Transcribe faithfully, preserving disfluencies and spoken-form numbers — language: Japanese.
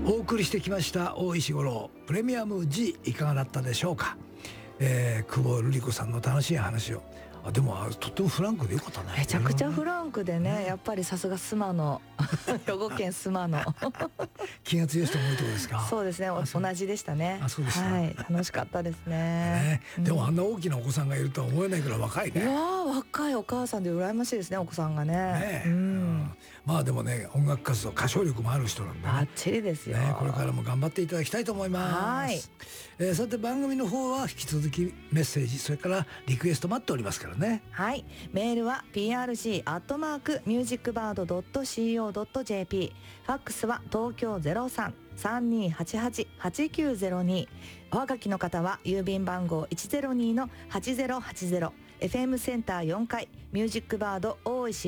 お送りしてきました大石五郎プレミアム G いかがだったでしょうか。えー、久保瑠璃子さんの楽しい話を、あでもとってもフランクでよかったね。 めちゃくちゃフランクでね、やっぱりさすが須磨の兵庫県須磨の気が強い人も多いところですか。 そうですね、同じでしたね。 あそうでした、 はい、楽しかったですね。 ね、でもあんな大きなお子さんがいるとは思えないくらい若いね。 いやー若いお母さんで羨ましいですね、お子さんがね。 ねえ、 うんうんまあでもね音楽活動歌唱力もある人なんで、ね、 バッチリですよ、 ね、これからも頑張っていただきたいと思います。はい、えー、さて番組の方は引き続きメッセージそれからリクエスト待っておりますからね。 はい、メールは ピーアールシー アットマーク ミュージックバード ドット シーオー ドット ジェーピー ファックスは東京 ゼロさん さんにーはちはち はちきゅうゼロに。おはがきの方は郵便番号 いちゼロにのはちゼロはちゼロ エフエム センターよんかいミュージックバード大石